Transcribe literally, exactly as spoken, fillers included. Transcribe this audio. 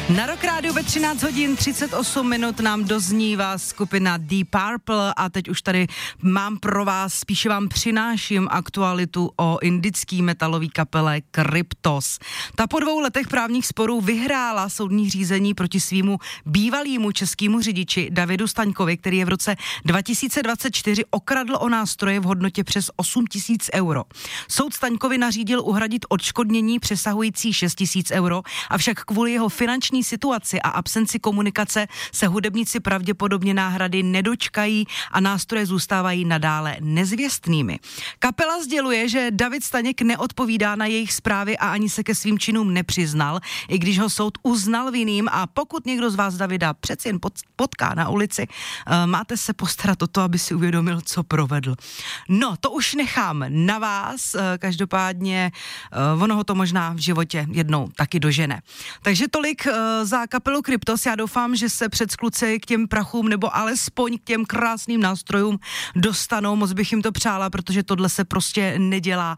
Na Rock Rádiu ve třináct hodin třicet osm minut nám doznívá skupina Deep Purple a teď už tady mám pro vás, spíše vám přináším aktualitu o indický metalový kapele Kryptos. Ta po dvou letech právních sporů vyhrála soudní řízení proti svýmu bývalýmu českému řidiči Davidu Staňkovi, který je v roce dva tisíce dvacet čtyři okradl o nástroje v hodnotě přes osm tisíc euro. Soud Staňkovi nařídil uhradit odškodnění přesahující šest tisíc euro, avšak kvůli jeho finanční situaci a absenci komunikace se hudebníci pravděpodobně náhrady nedočkají a nástroje zůstávají nadále nezvěstnými. Kapela sděluje, že David Staněk neodpovídá na jejich zprávy a ani se ke svým činům nepřiznal, i když ho soud uznal vinným, a pokud někdo z vás Davida přeci jen potká na ulici, máte se postarat o to, aby si uvědomil, co provedl. No, to už nechám na vás, každopádně ono ho to možná v životě jednou taky dožene. Takže tolik za kapelu Kryptos. Já doufám, že se před kluci k těm prachům nebo alespoň k těm krásným nástrojům dostanou. Moc bych jim to přála, protože tohle se prostě nedělá